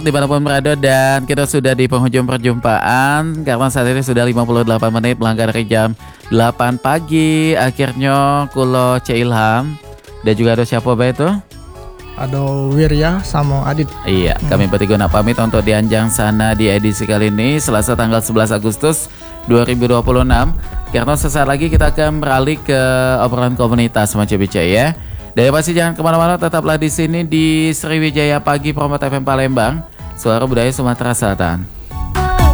dimanapun berada, dan kita sudah di penghujung perjumpaan karena saat ini sudah 58 menit melangkah dari jam 8 pagi. Akhirnya kulo C Ilham dan juga ada siapa itu? Ada Wirya sama Adit. Iya, kami bertiga nak pamit untuk dianjang sana di edisi kali ini Selasa tanggal 11 Agustus 2026. Karena sesaat lagi kita akan beralih ke obrolan komunitas sama CBC ya. Dan pasti jangan kemana-mana, tetaplah di sini di Sriwijaya Pagi Promote FM Palembang, suara budaya Sumatera Selatan.